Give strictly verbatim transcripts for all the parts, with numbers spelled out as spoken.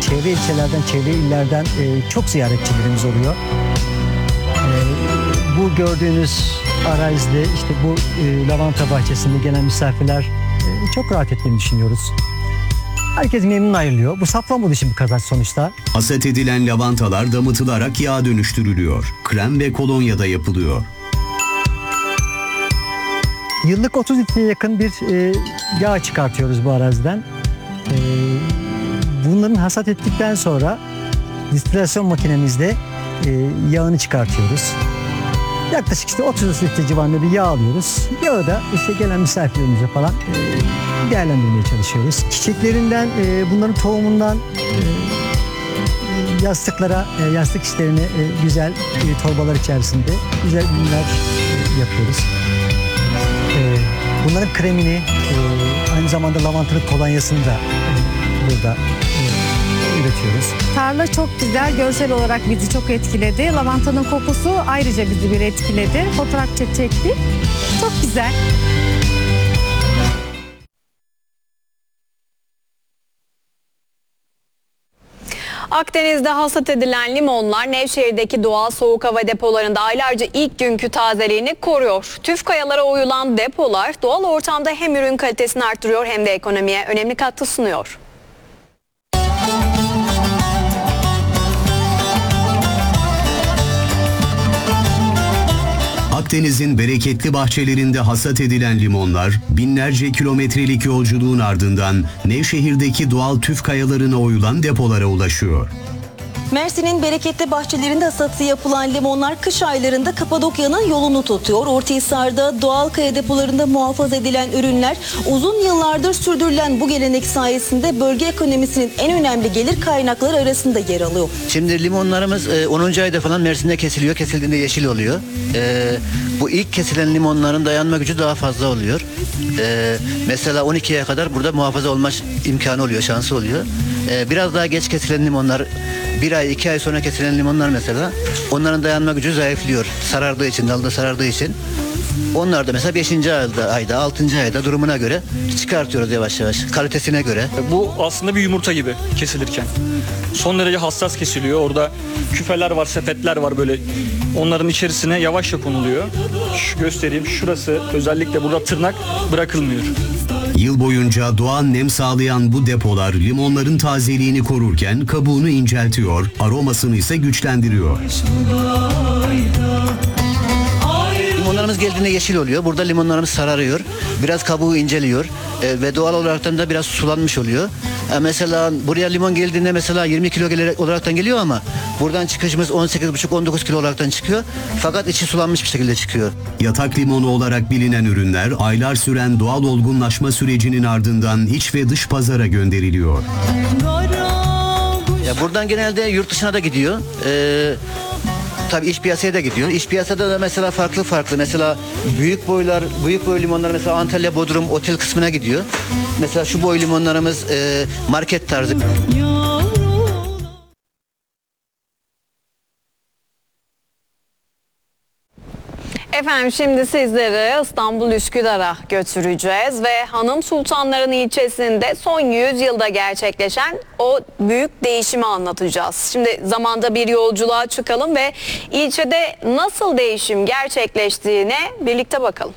çevre ilçelerden, çevre illerden e, çok ziyaretçilerimiz oluyor. E, bu gördüğünüz arazide, işte bu e, lavanta bahçesinde gelen misafirler e, çok rahat ettiğini düşünüyoruz. Herkes memnun ayrılıyor. Bu Safranbolu için bir kazanç sonuçta. Hasat edilen lavantalar damıtılarak yağa dönüştürülüyor. Krem ve kolonya da yapılıyor. Yıllık otuz litreye yakın bir e, yağ çıkartıyoruz bu araziden. E, bunların hasat ettikten sonra distilasyon makinemizde e, yağını çıkartıyoruz. Yaklaşık işte otuz litre civarında bir yağ alıyoruz. Yağı da işte gelen misafirlerimize falan e, değerlendirmeye çalışıyoruz. Çiçeklerinden, e, bunların tohumundan e, yastıklara, e, yastık işlerine e, güzel e, torbalar içerisinde güzel ürünler e, yapıyoruz. E, bunların kremini, e, aynı zamanda lavantalık kolonyasını da e, burada e, üretiyoruz. Tarla çok güzel, görsel olarak bizi çok etkiledi. Lavantanın kokusu ayrıca bizi bir etkiledi. Fotoğraf çektik. Çok güzel. Akdeniz'de hasat edilen limonlar Nevşehir'deki doğal soğuk hava depolarında aylarca ilk günkü tazeliğini koruyor. Tüf kayalara oyulan depolar doğal ortamda hem ürün kalitesini arttırıyor hem de ekonomiye önemli katkı sunuyor. Akdeniz'in bereketli bahçelerinde hasat edilen limonlar binlerce kilometrelik yolculuğun ardından Nevşehir'deki doğal tüf kayalarına oyulan depolara ulaşıyor. Mersin'in bereketli bahçelerinde hasatı yapılan limonlar kış aylarında Kapadokya'nın yolunu tutuyor. Ortahisar'da doğal kaya depolarında muhafaza edilen ürünler uzun yıllardır sürdürülen bu gelenek sayesinde bölge ekonomisinin en önemli gelir kaynakları arasında yer alıyor. Şimdi limonlarımız onuncu ayda falan Mersin'de kesiliyor. Kesildiğinde yeşil oluyor. Ee, bu ilk kesilen limonların dayanma gücü daha fazla oluyor. Ee, mesela on ikiye kadar burada muhafaza olma imkanı oluyor, şansı oluyor. Ee, biraz daha geç kesilen limonlar, bir ay, iki ay sonra kesilen limonlar mesela, onların dayanma gücü zayıflıyor. Sarardığı için, dalda sarardığı için. Onlar da mesela beşinci ayda, ayda, altıncı ayda durumuna göre çıkartıyoruz yavaş yavaş, kalitesine göre. Bu aslında bir yumurta gibi kesilirken. Son derece hassas kesiliyor. Orada küfeler var, sepetler var böyle. Onların içerisine yavaşça konuluyor. Şu göstereyim. Şurası özellikle burada tırnak bırakılmıyor. Yıl boyunca doğal nem sağlayan bu depolar limonların tazeliğini korurken kabuğunu inceltiyor, aromasını ise güçlendiriyor. Limonlarımız geldiğinde yeşil oluyor. Burada limonlarımız sararıyor. Biraz kabuğu inceliyor. E, ve doğal olaraktan da biraz sulanmış oluyor. E, mesela buraya limon geldiğinde mesela yirmi kilo gelerek, olaraktan geliyor ama buradan çıkışımız on sekiz buçuk on dokuz kilo olaraktan çıkıyor. Fakat içi sulanmış bir şekilde çıkıyor. Yatak limonu olarak bilinen ürünler aylar süren doğal olgunlaşma sürecinin ardından iç ve dış pazara gönderiliyor. Ya buradan genelde yurt dışına da gidiyor. Ee, tabii iç piyasaya da gidiyor. İç piyasada da mesela farklı farklı. Mesela büyük boylar, büyük boy limonlar mesela Antalya, Bodrum, otel kısmına gidiyor. Mesela şu boy limonlarımız e, market tarzı. Efendim şimdi sizleri İstanbul Üsküdar'a götüreceğiz ve Hanım Sultanların ilçesinde son yüz yılda gerçekleşen o büyük değişimi anlatacağız. Şimdi zamanda bir yolculuğa çıkalım ve ilçede nasıl değişim gerçekleştiğine birlikte bakalım.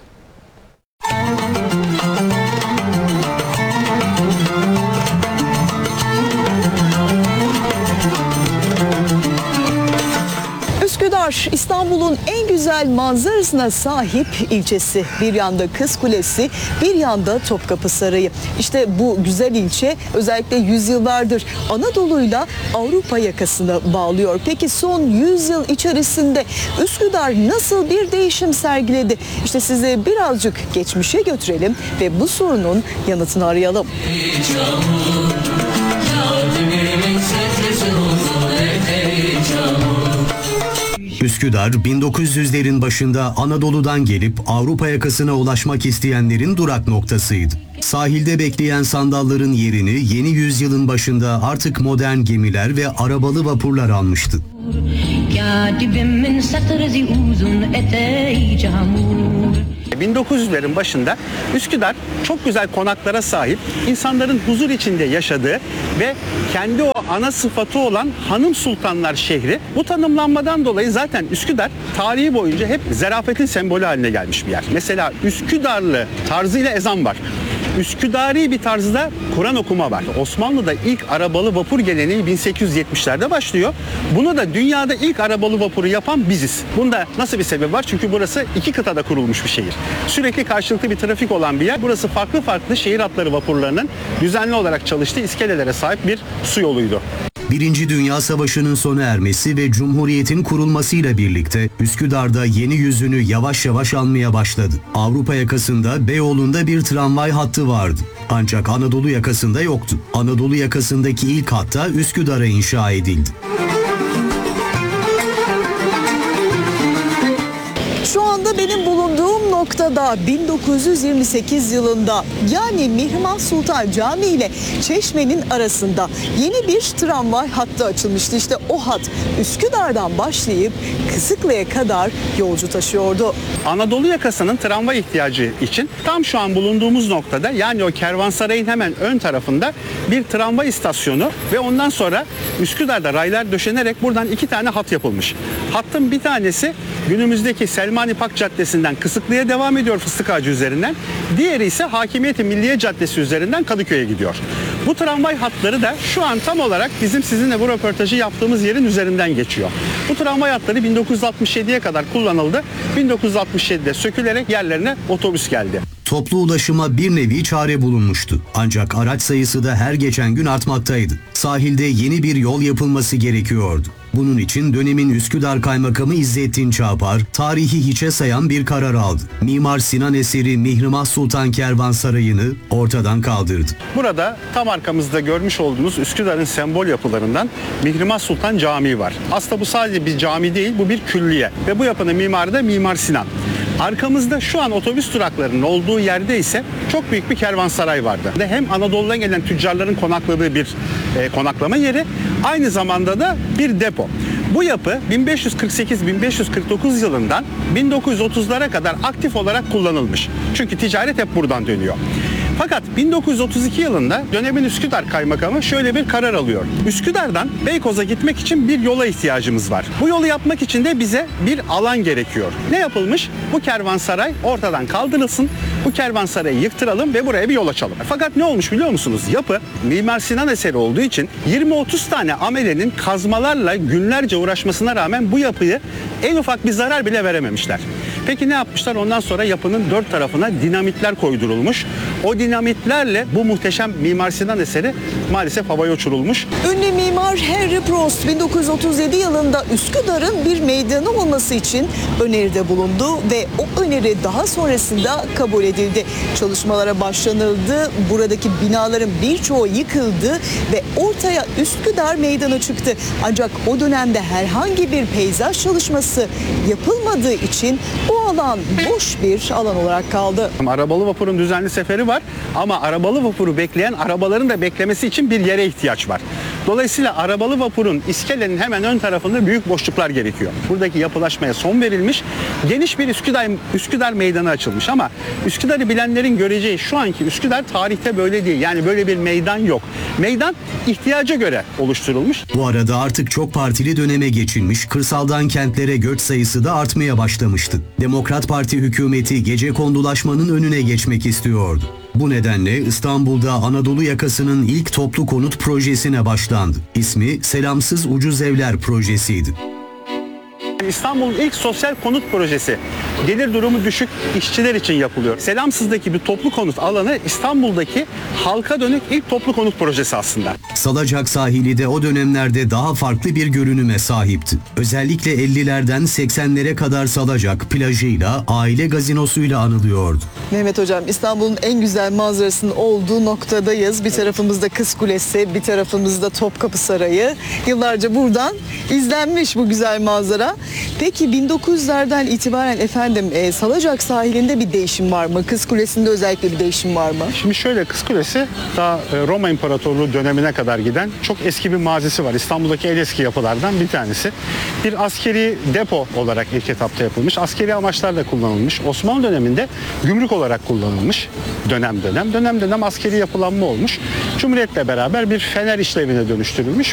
Üsküdar, İstanbul'un en güzel manzarasına sahip ilçesi. Bir yanda Kız Kulesi, bir yanda Topkapı Sarayı. İşte bu güzel ilçe özellikle yüzyıllardır Anadolu'yla Avrupa yakasını bağlıyor. Peki son yüz yıl içerisinde Üsküdar nasıl bir değişim sergiledi? İşte sizi birazcık geçmişe götürelim ve bu sorunun yanıtını arayalım. Üsküdar bin dokuz yüzlerin başında Anadolu'dan gelip Avrupa yakasına ulaşmak isteyenlerin durak noktasıydı. Sahilde bekleyen sandalların yerini yeni yüzyılın başında artık modern gemiler ve arabalı vapurlar almıştı. bin dokuz yüzlerin başında Üsküdar çok güzel konaklara sahip, insanların huzur içinde yaşadığı ve kendi o ana sıfatı olan hanım sultanlar şehri. Bu tanımlanmadan dolayı zaten Üsküdar tarihi boyunca hep zarafetin sembolü haline gelmiş bir yer. Mesela Üsküdarlı tarzıyla ezan var. Üsküdari bir tarzda Kur'an okuma var. Osmanlı'da ilk arabalı vapur geleneği bin sekiz yüz yetmişlerde başlıyor. Bunu da dünyada ilk arabalı vapuru yapan biziz. Bunda nasıl bir sebep var? Çünkü burası iki kıtada kurulmuş bir şehir. Sürekli karşılıklı bir trafik olan bir yer. Burası farklı farklı şehir hatları vapurlarının düzenli olarak çalıştığı iskelelere sahip bir su yoluydu. Birinci Dünya Savaşı'nın sona ermesi ve Cumhuriyet'in kurulmasıyla birlikte Üsküdar'da yeni yüzünü yavaş yavaş almaya başladı. Avrupa yakasında Beyoğlu'nda bir tramvay hattı vardı. Ancak Anadolu yakasında yoktu. Anadolu yakasındaki ilk hatta Üsküdar'a inşa edildi. Şu anda benim bulunduğum noktada bin dokuz yüz yirmi sekiz yılında yani Mihrimah Sultan Camii ile Çeşme'nin arasında yeni bir tramvay hattı açılmıştı. İşte o hat Üsküdar'dan başlayıp Kısıklı'ya kadar yolcu taşıyordu. Anadolu yakasının tramvay ihtiyacı için tam şu an bulunduğumuz noktada, yani o kervansarayın hemen ön tarafında bir tramvay istasyonu ve ondan sonra Üsküdar'da raylar döşenerek buradan iki tane hat yapılmış. Hattın bir tanesi günümüzdeki Selmani Pak Caddesi'nden Kısıklı'ya devam ediyor, Fıstık Ağacı üzerinden. Diğeri ise Hakimiyeti Milliye Caddesi üzerinden Kadıköy'e gidiyor. Bu tramvay hatları da şu an tam olarak bizim sizinle bu röportajı yaptığımız yerin üzerinden geçiyor. Bu tramvay hatları bin dokuz yüz altmış yediye kadar kullanıldı. bin dokuz yüz altmış yedide sökülerek yerlerine otobüs geldi. Toplu ulaşıma bir nevi çare bulunmuştu. Ancak araç sayısı da her geçen gün artmaktaydı. Sahilde yeni bir yol yapılması gerekiyordu. Bunun için dönemin Üsküdar Kaymakamı İzzettin Çağpar, tarihi hiçe sayan bir karar aldı. Mimar Sinan eseri Mihrimah Sultan Kervansarayı'nı ortadan kaldırdı. Burada tam arkamızda görmüş olduğunuz Üsküdar'ın sembol yapılarından Mihrimah Sultan Camii var. Aslında bu sadece bir cami değil, bu bir külliye ve bu yapının mimarı da Mimar Sinan. Arkamızda şu an otobüs duraklarının olduğu yerde ise çok büyük bir kervansaray vardı. Ve hem Anadolu'dan gelen tüccarların konakladığı bir e, konaklama yeri, aynı zamanda da bir depo. Bu yapı bin beş yüz kırk sekiz bin beş yüz kırk dokuz yılından bin dokuz yüz otuzlara kadar aktif olarak kullanılmış. Çünkü ticaret hep buradan dönüyor. Fakat bin dokuz yüz otuz iki yılında dönemin Üsküdar Kaymakamı şöyle bir karar alıyor. Üsküdar'dan Beykoz'a gitmek için bir yola ihtiyacımız var. Bu yolu yapmak için de bize bir alan gerekiyor. Ne yapılmış? Bu kervansaray ortadan kaldırılsın. Bu kervansarayı yıktıralım ve buraya bir yol açalım. Fakat ne olmuş biliyor musunuz? Yapı Mimar Sinan eseri olduğu için yirmi otuz tane amelenin kazmalarla günlerce uğraşmasına rağmen bu yapıyı en ufak bir zarar bile verememişler. Peki ne yapmışlar? Ondan sonra yapının dört tarafına dinamitler koydurulmuş. O dinamitlerle bu muhteşem Mimar Sinan eseri maalesef havaya uçurulmuş. Ünlü mimar Henry Prost bin dokuz yüz otuz yedi yılında Üsküdar'ın bir meydanı olması için öneride bulundu ve o öneri daha sonrasında kabul edildi. Çalışmalara başlanıldı. Buradaki binaların birçoğu yıkıldı ve ortaya Üsküdar Meydanı çıktı. Ancak o dönemde herhangi bir peyzaj çalışması yapılmadığı için bu alan boş bir alan olarak kaldı. Arabalı vapurun düzenli seferi var ama arabalı vapuru bekleyen arabaların da beklemesi için bir yere ihtiyaç var. Dolayısıyla arabalı vapurun iskelenin hemen ön tarafında büyük boşluklar gerekiyor. Buradaki yapılaşmaya son verilmiş, geniş bir Üsküdar, Üsküdar meydanı açılmış ama Üsküdar'ı bilenlerin göreceği şu anki Üsküdar tarihte böyle değil. Yani böyle bir meydan yok. Meydan ihtiyaca göre oluşturulmuş. Bu arada artık çok partili döneme geçilmiş, kırsaldan kentlere göç sayısı da artmaya başlamıştı. Demokrat Parti hükümeti gecekondulaşmanın önüne geçmek istiyordu. Bu nedenle İstanbul'da Anadolu yakasının ilk toplu konut projesine başlandı. İsmi Selamsız Ucuz Evler Projesi'ydi. İstanbul'un ilk sosyal konut projesi gelir durumu düşük işçiler için yapılıyor. Selamsız'daki bir toplu konut alanı İstanbul'daki halka dönük ilk toplu konut projesi aslında. Salacak sahili de o dönemlerde daha farklı bir görünüme sahipti. Özellikle ellilerden seksenlere kadar Salacak plajıyla, aile gazinosuyla anılıyordu. Mehmet Hocam, İstanbul'un en güzel manzarasının olduğu noktadayız. Bir tarafımızda Kız Kulesi, bir tarafımızda Topkapı Sarayı. Yıllarca buradan izlenmiş bu güzel manzara. Peki bin dokuz yüzlerden itibaren efendim e, Salacak sahilinde bir değişim var mı? Kız Kulesi'nde özellikle bir değişim var mı? Şimdi şöyle, Kız Kulesi daha e, Roma İmparatorluğu dönemine kadar giden çok eski bir mazisi var. İstanbul'daki en eski yapılardan bir tanesi. Bir askeri depo olarak ilk etapta yapılmış. Askeri amaçlarla kullanılmış. Osmanlı döneminde gümrük olarak kullanılmış. Dönem dönem. Dönem dönem askeri yapılanma olmuş. Cumhuriyetle beraber bir fener işlevine dönüştürülmüş.